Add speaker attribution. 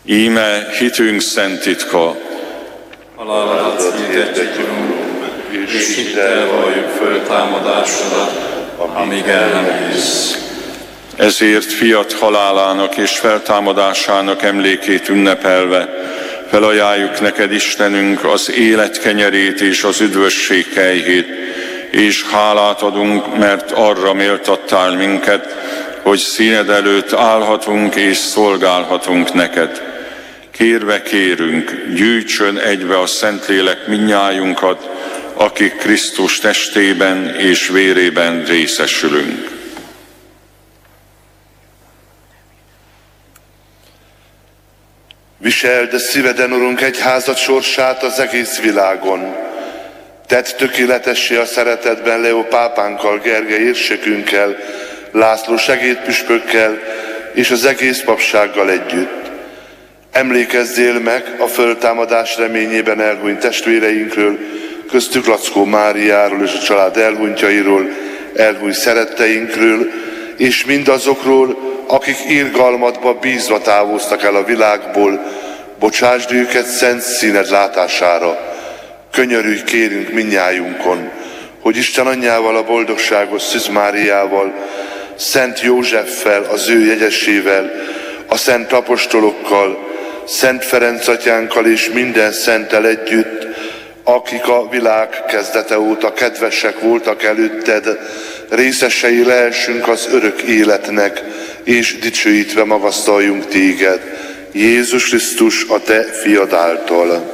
Speaker 1: Íme hitünk szent titka.
Speaker 2: Halálodat hirdetjük, Urunk, és hittel valljuk föltámadásodat, amíg el nem jössz.
Speaker 1: Ezért fiat halálának és feltámadásának emlékét ünnepelve felajánljuk neked, Istenünk, az élet kenyerét és az üdvösség kejhét, és hálát adunk, mert arra méltattál minket, hogy színed előtt állhatunk és szolgálhatunk neked. Kérve kérünk, gyűjtsön egybe a Szentlélek mindnyájunkat, akik Krisztus testében és vérében részesülünk.
Speaker 3: Viseld szíveden, Urunk, egyházad sorsát az egész világon. Tedd tökéletessé a szeretetben Leó pápánkkal, Gergely érsekünkkel, László segédpüspökkel és az egész papsággal együtt. Emlékezzél meg a föltámadás reményében elhunyt testvéreinkről, köztük Lackó Máriáról és a család elhunytjairól, elhunyt szeretteinkről, és mindazokról, akik irgalmadba bízva távoztak el a világból, bocsásd őket szent színed látására. Könyörülj kérünk mindnyájunkon, hogy Isten anyjával, a boldogságos Szűz Máriával, Szent Józseffel, az ő jegyesével, a szent apostolokkal, Szent Ferenc atyánkkal és minden szenttel együtt, akik a világ kezdete óta kedvesek voltak előtted, részesei lehessünk az örök életnek, és dicsőítve magasztaljunk téged, Jézus Krisztus, a te fiad által.